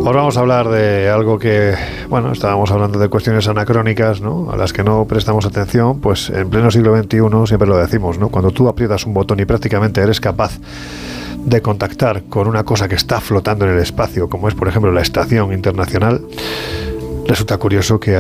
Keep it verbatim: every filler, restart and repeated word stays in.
Ahora vamos a hablar de algo que, bueno, estábamos hablando de cuestiones anacrónicas, ¿no?, a las que no prestamos atención, pues en pleno siglo veintiuno siempre lo decimos, ¿no? Cuando tú aprietas un botón y prácticamente eres capaz de contactar con una cosa que está flotando en el espacio, como es, por ejemplo, la Estación Internacional, resulta curioso que